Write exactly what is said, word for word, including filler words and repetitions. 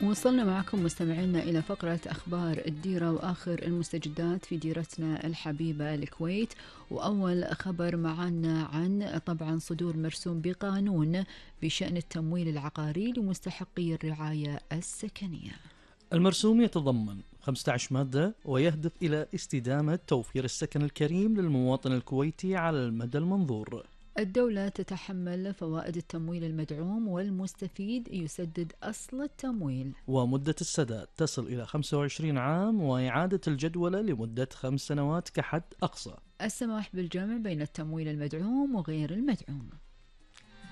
وصلنا معكم مستمعينا إلى فقرة أخبار الديرة وآخر المستجدات في ديرتنا الحبيبة الكويت. وأول خبر معنا عن طبعا صدور مرسوم بقانون بشأن التمويل العقاري لمستحقي الرعاية السكنية. المرسوم يتضمن خمسة عشر مادة ويهدف إلى استدامة توفير السكن الكريم للمواطن الكويتي على المدى المنظور. الدولة تتحمل فوائد التمويل المدعوم، والمستفيد يسدد أصل التمويل، ومدة السداد تصل إلى خمسة وعشرين عام، وإعادة الجدولة لمدة خمس سنوات كحد أقصى. السماح بالجمع بين التمويل المدعوم وغير المدعوم.